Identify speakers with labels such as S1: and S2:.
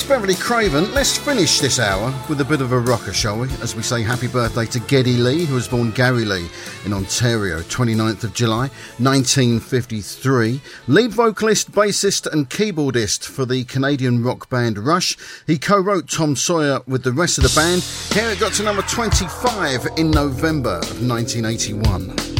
S1: Beverly Craven. Let's finish this hour with a bit of a rocker, shall we? As we say happy birthday to Geddy Lee, who was born Gary Lee in Ontario, 29th of July, 1953. Lead vocalist, bassist and keyboardist for the Canadian rock band Rush. He co-wrote Tom Sawyer with the rest of the band. Here it got to number 25 in November of 1981.